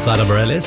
Sarah Bareilles.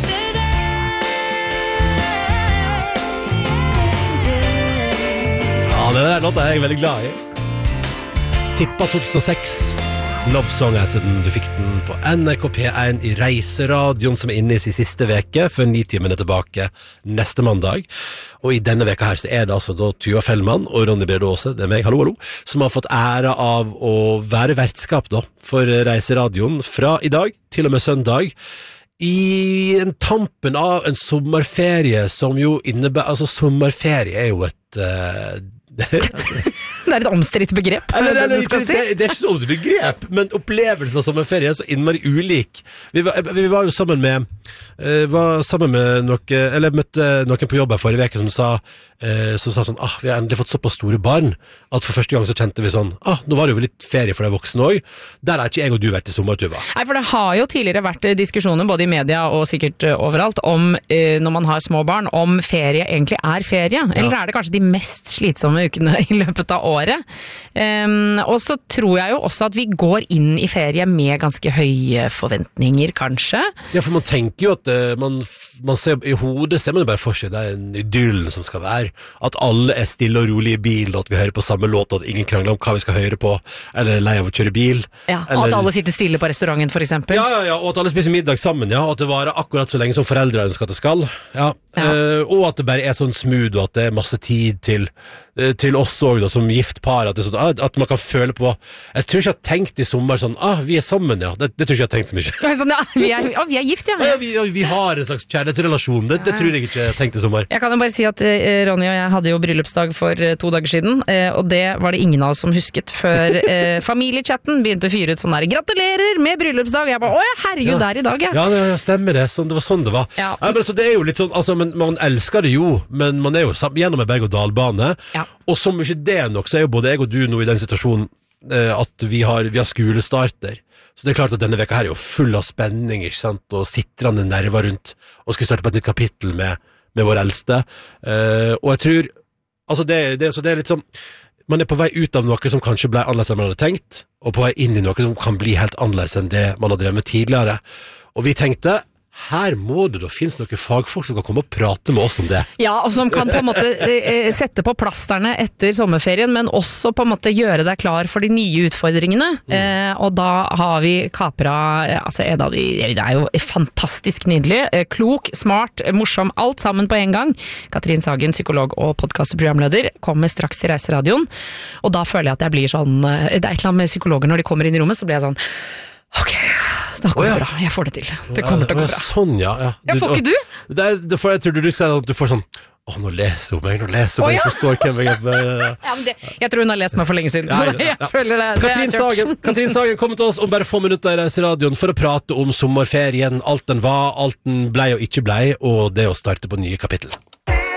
Ja, det der låta er jeg veldig glad i. Tippa 2006. Love Song heter den. Du fikk den på NRK P1 i Reiseradioen, som er inne i sin siste veke, før 9 timer tilbake neste mandag. Og i denne veka her så er det altså da Tuva Fellmann og Ronny Brede Aase, det er meg, hallo, hallo, som har fått æra av å være vertskap da, for Reiseradioen fra i dag til og med søndag. I en tampen av en sommerferie som jo innebærer, altså sommerferie er jo et... Det er et omstridt begrep. Det er ikke så omstridt begrep, men opplevelsen av sommerferie er så innmari ulik. Vi var jo sammen med noen, eller møtte noen på jobb her forrige veke som sa sånn, vi har endelig fått såpass store barn, at for første gang så kjente vi sånn, nå var det jo litt ferie for de voksne også. Der har ikke jeg og du vært i sommer, Tuva. Nei, for det har jo tidligere vært diskusjoner, både i media og sikkert overalt, om når man har små barn, om ferie egentlig er ferie, eller er det kanskje de mest slitsomme ukene i løpet av året. Og så tror jeg jo også at vi går inn i ferie med ganske høye forventninger, kanskje. Ja, for man tenker jo at man ser, i hodet ser man jo bare for seg det er en idyll som skal være, at alle er stille og rolig i bil, og at vi hører på samme låt, og at ingen krangler om hva vi skal høre på, eller lei av å kjøre bil. Ja, og at alle sitter stille på restauranten, for eksempel. Ja, og at alle spiser middag sammen, ja, og at det varer akkurat så lenge som foreldre ønsker at det skal. Ja. Og at det bare er sånn smooth, og at det er masse tid til oss også da, som gift par, at, det er sånn, at man kan føle på, jeg tror ikke jeg har tenkt i sommer sånn, vi er sammen, ja, det tror ikke jeg har tenkt så mye. Sånn, vi er gift, ja. Vi har en slags kjærlighetsrelasjon, det tror jeg ikke jeg har tenkt i sommer. Jeg kan jo bare si at Ronny og jeg hadde jo bryllupsdag for 2 dager siden, og det var det ingen av oss som husket før familiechatten begynte å fyre ut sånn der, gratulerer med bryllupsdag, jeg bare, herregud, der i dag, ja. Ja, stemmer det, det var sånn det var. Ja. Men så det er jo litt sånn, altså, man elsker det jo, men man er jo gjennom en berg- og dalbane, og som ikke det nok, så er jo både jeg og du nå i den situasjonen at vi har skolestarter. Så det er klart at denne veka her er jo full av spenning, ikke sant, og sitrende nerver rundt, og skal starte på et nytt kapittel med vår eldste. Og jeg tror, altså det er litt sånn, man er på vei ut av noe som kanskje ble annerledes enn man hadde tenkt, og på vei inn i noe som kan bli helt annerledes enn det man har drevet med tidligere. Og vi tenkte, her må det da finnes noen fagfolk som kan komme og prate med oss om det. Ja, og som kan på en måte sette på plasterne etter sommerferien, men også på en måte gjøre deg klar for de nye utfordringene. Og da har vi kapret, altså det er jo fantastisk nydelig, klok, smart, morsom, alt sammen på en gang. Katrin Sagen, psykolog og podcastprogramleder, kommer straks i Reiseradioen, og da føler jeg at jeg blir sånn, det er et eller annet med psykologer når de kommer inn i rommet, så blir jeg sånn, ok, da går det bra, jeg får det til. Det kommer til å gå bra. Sånn, ja. Får ikke du? Jeg tror du skal at du får sånn, nå leser hun meg, jeg forstår hvem jeg er. Jeg tror hun har lest meg for lenge siden, så jeg føler det. Katrin Sagen kommer til oss om bare få minutter i Reiseradioen for å prate om sommerferien, alt den var, alt den blei og ikke blei, og det å starte på nye kapittel.